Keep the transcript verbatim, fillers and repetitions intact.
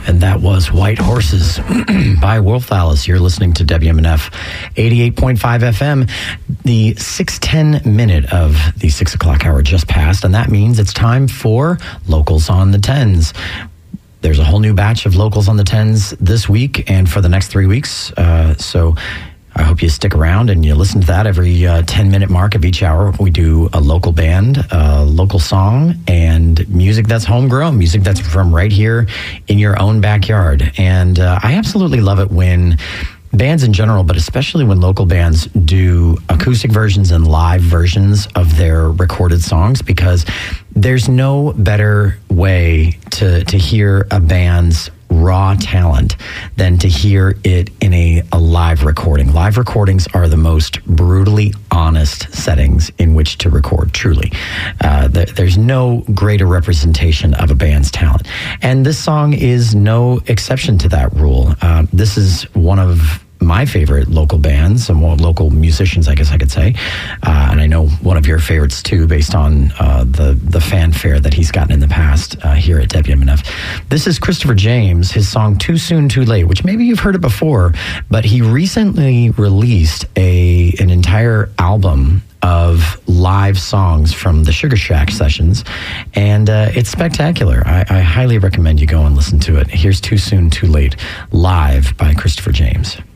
And that was White Horses by Wolf Alice. You're listening to W M N F eighty-eight point five F M. The six ten minute of the six o'clock hour just passed, and that means it's time for Locals on the Tens. There's a whole new batch of Locals on the Tens this week and for the next three weeks. Uh, so I hope you stick around and you listen to that every uh, ten minute mark of each hour. We do a local band, a local song, and music that's homegrown, music that's from right here in your own backyard. And uh, I absolutely love it when bands in general, but especially when local bands do acoustic versions and live versions of their recorded songs, because there's no better way to, to hear a band's raw talent than to hear it in a, a live recording. Live recordings are the most brutally honest settings in which to record, truly. Uh, th- there's no greater representation of a band's talent. And this song is no exception to that rule. Uh, this is one of my favorite local bands, and more local musicians, I guess I could say. Uh, and I know one of your favorites too, based on uh, the, the fanfare that he's gotten in the past uh, here at W M N F. This is Christopher James, his song Too Soon, Too Late, which maybe you've heard it before, but he recently released a an entire album of live songs from the Sugar Shack sessions, and uh, it's spectacular. I, I highly recommend you go and listen to it. Here's Too Soon, Too Late, live by Christopher James.